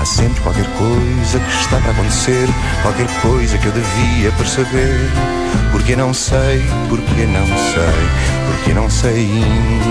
sempre qualquer coisa que está para acontecer, qualquer coisa que eu devia perceber. Porque não sei, porque não sei, porque não sei ainda.